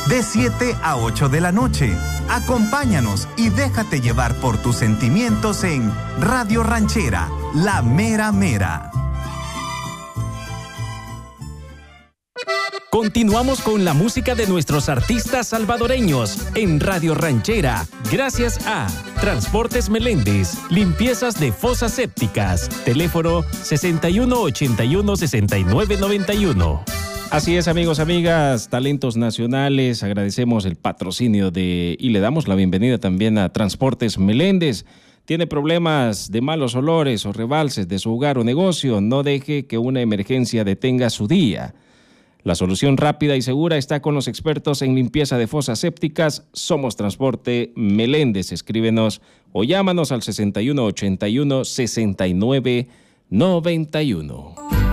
de 7 a 8 de la noche. Acompáñanos y déjate llevar por tus sentimientos en Radio Ranchera, la mera mera. Continuamos con la música de nuestros artistas salvadoreños en Radio Ranchera, gracias a Transportes Meléndez, limpiezas de fosas sépticas, teléfono 6181-6991. Así es, amigos, amigas, talentos nacionales, agradecemos el patrocinio y le damos la bienvenida también a Transportes Meléndez. ¿Tiene problemas de malos olores o rebalses de su hogar o negocio? No deje que una emergencia detenga su día. La solución rápida y segura está con los expertos en limpieza de fosas sépticas. Somos Transporte Meléndez. Escríbenos o llámanos al 6181-6991.